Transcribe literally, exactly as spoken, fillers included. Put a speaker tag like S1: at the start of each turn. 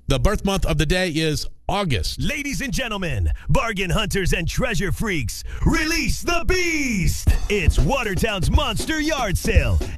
S1: The birth month of the day is August.
S2: Ladies and gentlemen, bargain hunters and treasure freaks, release the beast! It's Watertown's Monster Yard Sale.